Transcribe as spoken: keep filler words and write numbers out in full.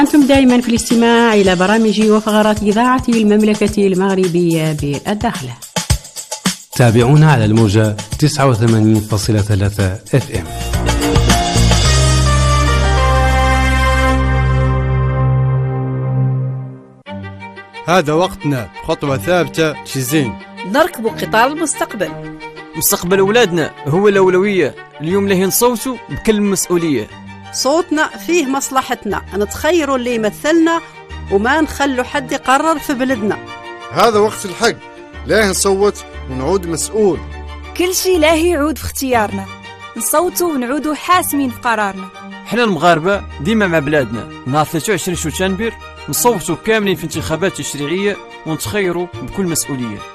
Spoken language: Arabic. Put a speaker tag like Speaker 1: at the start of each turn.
Speaker 1: أنتم دائما في الاستماع إلى برامج وفقرات إذاعة المملكة المغربية بالداخلة.
Speaker 2: تابعونا على الموجة تسعة وثمانين فاصلة ثلاثة اف ام.
Speaker 3: هذا وقتنا، خطوة ثابتة شزين
Speaker 4: نركب قطار المستقبل.
Speaker 5: مستقبل أولادنا هو الأولوية، اليوم له نصوتوا بكل مسؤولية.
Speaker 4: صوتنا فيه مصلحتنا، نتخيروا اللي يمثلنا وما نخلوا حد يقرر في بلدنا.
Speaker 6: هذا وقت الحق، ليه نصوت ونعود مسؤول.
Speaker 7: كل شيء لاه يعود في اختيارنا، نصوتوا ونعودوا حاسمين في قرارنا.
Speaker 5: حنا المغاربة ديما مع بلادنا. نهار ثلاثة وعشرين شتنبر نصوتوا كاملين في انتخابات تشريعية ونتخيروا بكل مسؤولية.